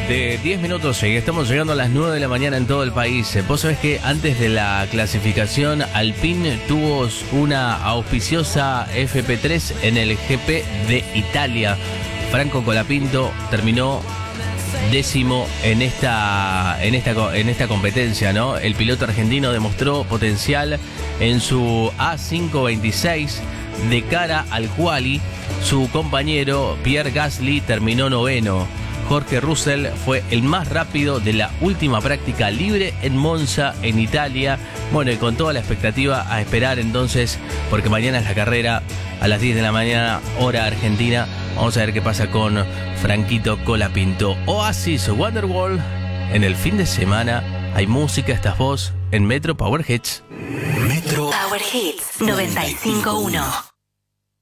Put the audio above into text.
de 10 minutos y estamos llegando a las 9 de la mañana en todo el país. Vos sabés que antes de la clasificación, Alpine tuvo una auspiciosa FP3 en el GP de Italia. Franco Colapinto terminó décimo en esta competencia, ¿no? El piloto argentino demostró potencial en su A526 de cara al quali. Su compañero Pierre Gasly terminó noveno. Jorge Russell fue el más rápido de la última práctica libre en Monza, en Italia. Bueno, y con toda la expectativa a esperar entonces, porque mañana es la carrera a las 10 de la mañana, hora argentina. Vamos a ver qué pasa con Franquito Colapinto. Oasis, Wonderwall. En el fin de semana hay música, estás vos en Metro Power Hits. Metro Power Hits 95.1.